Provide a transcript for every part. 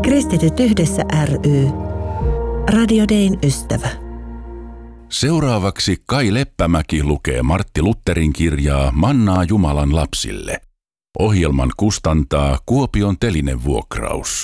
Kristityt yhdessä ry. Radio Dayn ystävä. Seuraavaksi Kai Leppämäki lukee Martti Lutherin kirjaa Mannaa Jumalan lapsille. Ohjelman kustantaa Kuopion Telinevuokraus.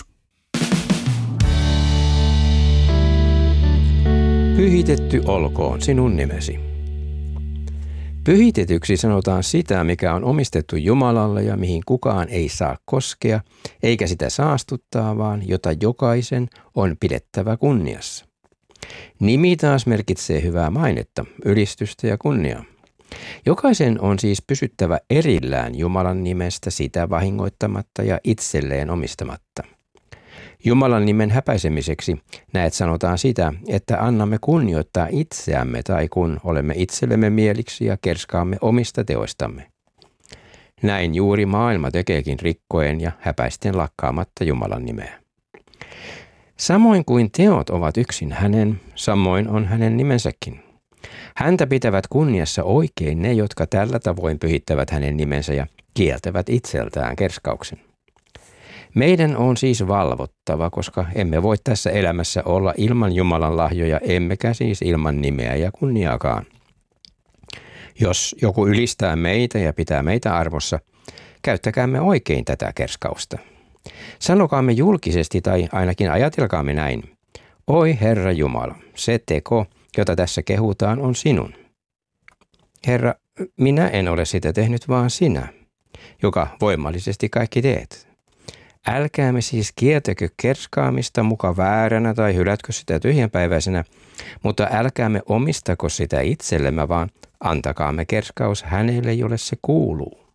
Pyhitetty olkoon sinun nimesi. Pyhitetyksi sanotaan sitä, mikä on omistettu Jumalalle ja mihin kukaan ei saa koskea, eikä sitä saastuttaa, vaan jota jokaisen on pidettävä kunniassa. Nimi taas merkitsee hyvää mainetta, ylistystä ja kunniaa. Jokaisen on siis pysyttävä erillään Jumalan nimestä sitä vahingoittamatta ja itselleen omistamatta. Jumalan nimen häpäisemiseksi näet sanotaan sitä, että annamme kunnioittaa itseämme tai kun olemme itsellemme mieliksi ja kerskaamme omista teoistamme. Näin juuri maailma tekeekin rikkoen ja häpäisten lakkaamatta Jumalan nimeä. Samoin kuin teot ovat yksin hänen, samoin on hänen nimensäkin. Häntä pitävät kunniassa oikein ne, jotka tällä tavoin pyhittävät hänen nimensä ja kieltävät itseltään kerskauksen. Meidän on siis valvottava, koska emme voi tässä elämässä olla ilman Jumalan lahjoja, emmekä siis ilman nimeä ja kunniaakaan. Jos joku ylistää meitä ja pitää meitä arvossa, käyttäkäämme oikein tätä kerskausta. Sanokaamme julkisesti tai ainakin ajatelkaamme näin. Oi Herra Jumala, se teko, jota tässä kehutaan, on sinun. Herra, minä en ole sitä tehnyt, vaan sinä, joka voimallisesti kaikki teet. Älkäämme siis kieltäkö kerskaamista muka vääränä tai hylätkö sitä tyhjänpäiväisenä, mutta älkäämme omistako sitä itsellemme, vaan antakaamme kerskaus hänelle, jolle se kuuluu.